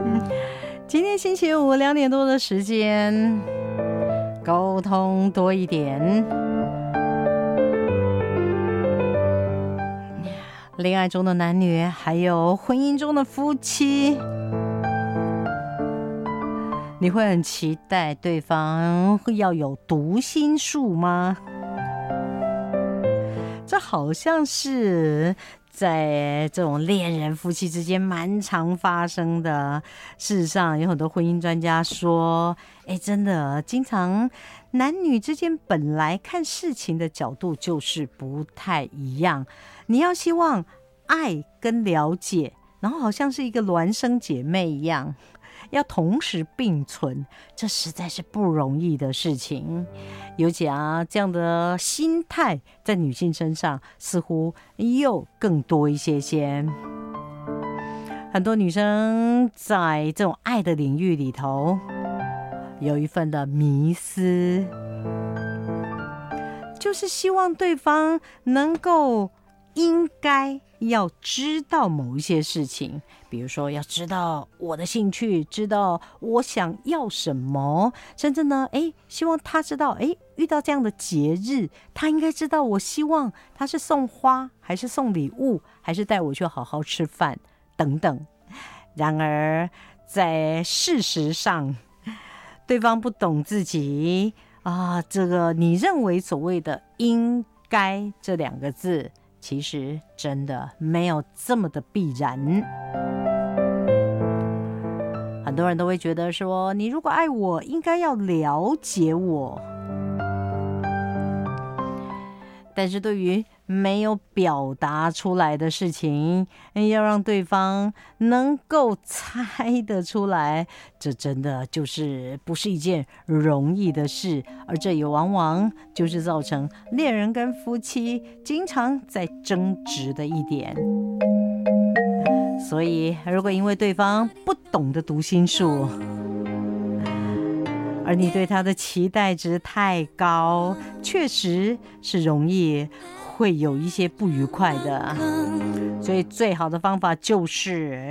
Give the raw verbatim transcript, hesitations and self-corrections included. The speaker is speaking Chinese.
今天星期五两点多的时间，沟通多一点。恋爱中的男女，还有婚姻中的夫妻，你会很期待对方要有读心术吗？这好像是在这种恋人夫妻之间蛮常发生的。事实上，有很多婚姻专家说，哎，真的，经常男女之间本来看事情的角度就是不太一样。你要希望爱跟了解，然后好像是一个孪生姐妹一样，要同时并存，这实在是不容易的事情。尤其啊，这样的心态在女性身上似乎又更多一些些。很多女生在这种爱的领域里头，有一份的迷思，就是希望对方能够应该要知道某一些事情，比如说要知道我的兴趣，知道我想要什么，甚至呢，哎，希望他知道，哎，遇到这样的节日，他应该知道我希望他是送花，还是送礼物，还是带我去好好吃饭等等。然而，在事实上，对方不懂自己啊，这个你认为所谓的应该这两个字，其实真的没有这么的必然。很多人都会觉得说，你如果爱我，应该要了解我。但是对于没有表达出来的事情，要让对方能够猜得出来，这真的就是不是一件容易的事，而这也往往就是造成恋人跟夫妻经常在争执的一点。所以如果因为对方不懂得读心术，而你对他的期待值太高，确实是容易会有一些不愉快的。所以最好的方法就是